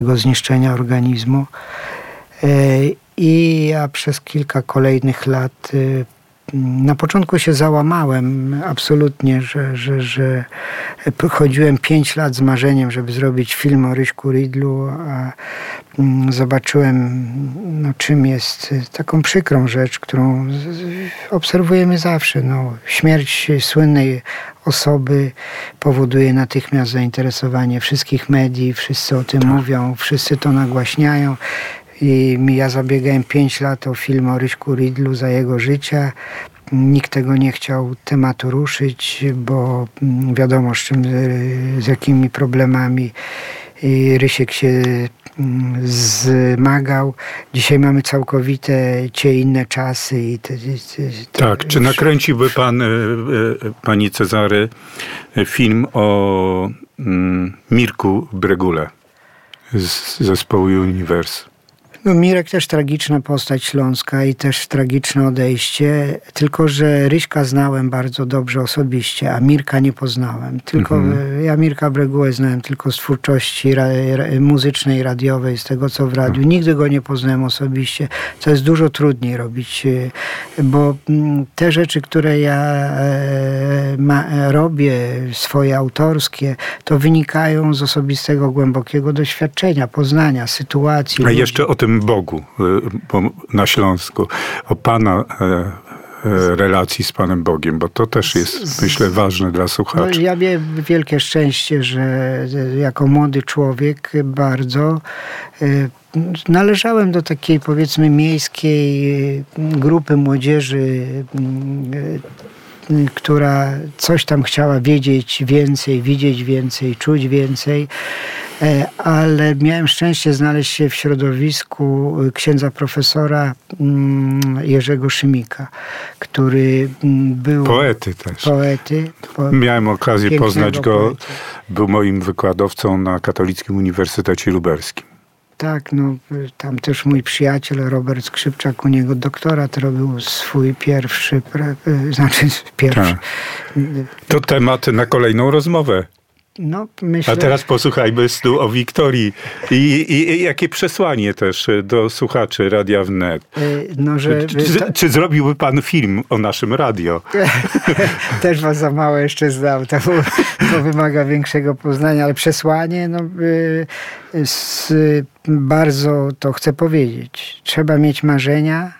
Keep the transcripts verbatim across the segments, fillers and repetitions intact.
zniszczenia organizmu. I ja przez kilka kolejnych lat na początku się załamałem absolutnie, że, że, że chodziłem pięć lat z marzeniem, żeby zrobić film o Ryśku Rydlu, a zobaczyłem, no, czym jest taką przykrą rzecz, którą obserwujemy zawsze. No, śmierć słynnej osoby powoduje natychmiast zainteresowanie wszystkich mediów, wszyscy o tym tak. mówią, wszyscy to nagłaśniają. I ja zabiegałem pięć lat o film o Ryśku Rydlu za jego życia. Nikt tego nie chciał tematu ruszyć, bo wiadomo z czym, z jakimi problemami Rysiek się zmagał. Dzisiaj mamy całkowite inne czasy. I te, te, te, tak, czy nakręciłby pan, pani Cezary, film o Mirku Bregule z zespołu Universe? No, Mirek też tragiczna postać śląska i też tragiczne odejście, tylko że Ryśka znałem bardzo dobrze osobiście, a Mirka nie poznałem. Tylko mhm. Ja Mirka Bregułę znałem tylko z twórczości ra, ra, muzycznej, radiowej, z tego co w radiu. Nigdy go nie poznałem osobiście. To jest dużo trudniej robić, bo te rzeczy, które ja ma, robię, swoje autorskie, to wynikają z osobistego, głębokiego doświadczenia, poznania, sytuacji. A ludzi. Jeszcze o tym Bogu na Śląsku, o pana relacji z Panem Bogiem, bo to też jest, myślę, ważne dla słuchaczy. No, ja miałem wielkie szczęście, że jako młody człowiek bardzo należałem do takiej, powiedzmy, miejskiej grupy młodzieży, która coś tam chciała wiedzieć więcej, widzieć więcej, czuć więcej, ale miałem szczęście znaleźć się w środowisku księdza profesora Jerzego Szymika, który był... Poety też. Poety. Po, miałem okazję poznać go. Poety. Był moim wykładowcą na Katolickim Uniwersytecie Lubelskim. Tak, no tam też mój przyjaciel Robert Skrzypczak, u niego doktorat robił swój pierwszy, znaczy pierwszy. Tak. To temat na kolejną rozmowę. No, myślę... A teraz posłuchajmy snu o Wiktorii i, i, i jakie przesłanie też do słuchaczy Radia Wnet. No, że... Czy, czy, czy zrobiłby pan film o naszym radio? Też was za mało jeszcze znam, to, to wymaga większego poznania, ale przesłanie, no z, bardzo to chcę powiedzieć. Trzeba mieć marzenia.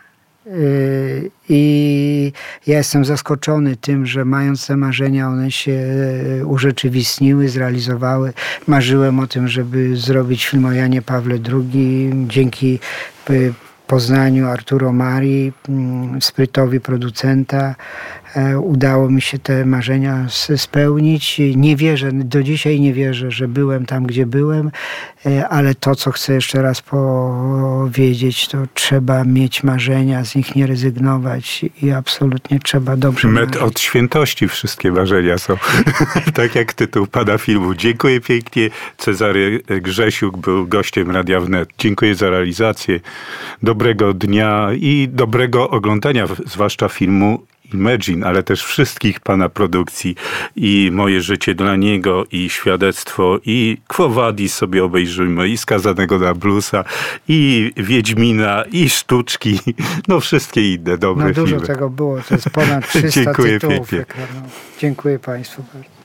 I ja jestem zaskoczony tym, że mając te marzenia, one się urzeczywistniły, zrealizowały. Marzyłem o tym, żeby zrobić film o Janie Pawle drugim. Dzięki poznaniu Arturo Mari, sprytowi producenta, udało mi się te marzenia spełnić. Nie wierzę, do dzisiaj nie wierzę, że byłem tam, gdzie byłem, ale to, co chcę jeszcze raz powiedzieć, to trzeba mieć marzenia, z nich nie rezygnować i absolutnie trzeba dobrze Met od świętości wszystkie marzenia są. Tak jak tytuł pana filmu. Dziękuję pięknie. Cezary Grzesiuk był gościem Radia Wnet. Dziękuję za realizację. Dobrego dnia i dobrego oglądania, zwłaszcza filmu Imagine, ale też wszystkich pana produkcji i Moje życie dla niego, i Świadectwo, i Quo Vadis sobie obejrzymy, i Skazanego na bluesa, i Wiedźmina, i Sztuczki, no wszystkie inne dobre no, dużo filmy. tego było, to jest ponad trzysta Dziękuję tytułów pięknie. ekranowych. Dziękuję państwu bardzo.